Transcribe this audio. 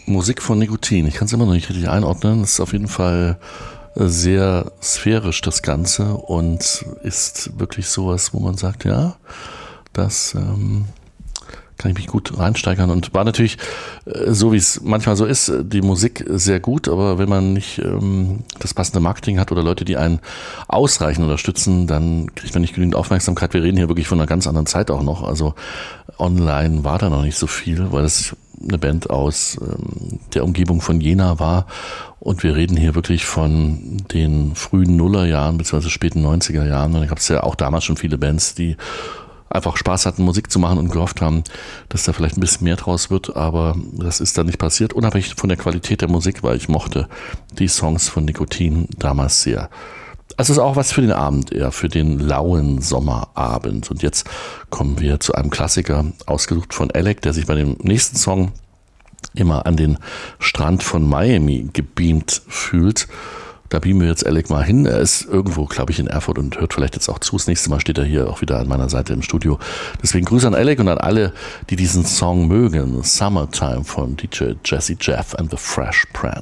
Musik von Nikotin. Ich kann es immer noch nicht richtig einordnen. Es ist auf jeden Fall sehr sphärisch, das Ganze, und ist wirklich sowas, wo man sagt, ja, das kann ich mich gut reinsteigern, und war natürlich, so wie es manchmal so ist, die Musik sehr gut, aber wenn man nicht das passende Marketing hat oder Leute, die einen ausreichend unterstützen, dann kriegt man nicht genügend Aufmerksamkeit. Wir reden hier wirklich von einer ganz anderen Zeit auch noch, also online war da noch nicht so viel, weil es eine Band aus der Umgebung von Jena war, und wir reden hier wirklich von den frühen Nullerjahren bzw. späten 90er Jahren, und da gab es ja auch damals schon viele Bands, die einfach Spaß hatten, Musik zu machen und gehofft haben, dass da vielleicht ein bisschen mehr draus wird, aber das ist dann nicht passiert, unabhängig von der Qualität der Musik, weil ich mochte die Songs von Nikotin damals sehr. Es ist auch was für den Abend, eher für den lauen Sommerabend. Und jetzt kommen wir zu einem Klassiker, ausgesucht von Alec, der sich bei dem nächsten Song immer an den Strand von Miami gebeamt fühlt. Da beamen wir jetzt Alec mal hin. Er ist irgendwo, glaube ich, in Erfurt und hört vielleicht jetzt auch zu. Das nächste Mal steht er hier auch wieder an meiner Seite im Studio. Deswegen Grüße an Alec und an alle, die diesen Song mögen. Summertime von DJ Jazzy Jeff and the Fresh Prince.